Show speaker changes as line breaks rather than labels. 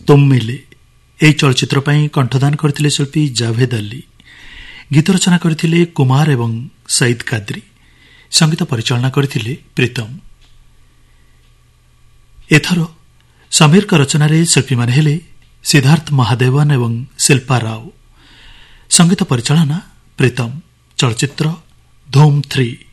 तुम मिले ଏହି ଚଳଚ୍ଚିତ୍ର ପାଇଁ କଣ୍ଠଦାନ କରିଥିଲେ ଶିଳ୍ପୀ ଜାଭେଦ ଅଲି। ଗୀତ ରଚନା କରିଥିଲେ କୁମାର ଏବଂ ସଇଦ କାଦ୍ରି। ସଙ୍ଗୀତ ପରିଚାଳନା କରିଥିଲେ ପ୍ରୀତମ। ଏଥର ସମୀରଙ୍କ ରଚନାରେ ଶିଳ୍ପୀମାନେ ହେଲେ ସିଦ୍ଧାର୍ଥ ମହାଦେବନ ଏବଂ ଶିଳ୍ପା ରାଓ। ସଙ୍ଗୀତ ପରିଚାଳନା ପ୍ରୀତମ। ଚଳଚ୍ଚିତ୍ର ଧୂମ 3।